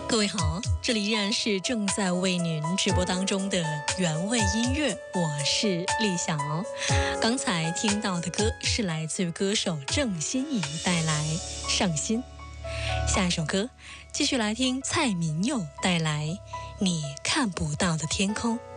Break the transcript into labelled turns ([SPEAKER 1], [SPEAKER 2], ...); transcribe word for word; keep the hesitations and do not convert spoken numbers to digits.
[SPEAKER 1] 各位好，这里依然是正在为您直播当中的原味音乐，我是丽晓。刚才听到的歌是来自于歌手郑欣宜带来《上心》。下一首歌继续来听蔡旻佑带来《你看不到的天空》。